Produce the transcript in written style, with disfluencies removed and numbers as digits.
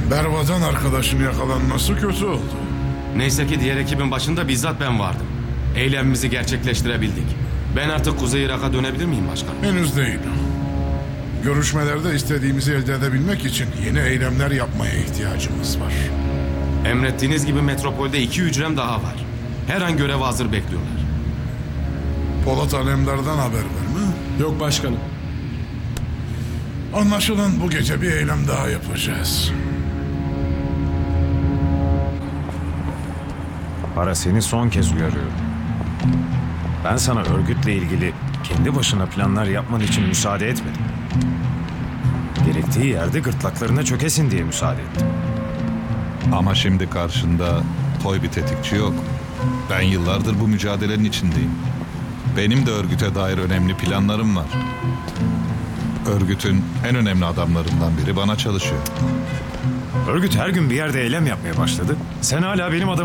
Berva'dan arkadaşın yakalanması kötü oldu. Neyse ki diğer ekibin başında bizzat ben vardım. Eylemimizi gerçekleştirebildik. Ben artık Kuzey Irak'a dönebilir miyim başkanım? Henüz değil. Görüşmelerde istediğimizi elde edebilmek için yeni eylemler yapmaya ihtiyacımız var. Emrettiğiniz gibi metropolde 2 hücrem daha var. Her an göreve hazır bekliyorlar. Polat Alemdar'dan haber var mı? Yok başkanım. Anlaşılan bu gece bir eylem daha yapacağız. Para, seni son kez uyarıyorum. Ben sana örgütle ilgili kendi başına planlar yapman için müsaade etmedim. Gerektiği yerde gırtlaklarına çökesin diye müsaade ettim. Ama şimdi karşında toy bir tetikçi yok. Ben yıllardır bu mücadelenin içindeyim. Benim de örgüte dair önemli planlarım var. Örgütün en önemli adamlarından biri bana çalışıyor. Örgüt her gün bir yerde eylem yapmaya başladı. Sen hala benim adamım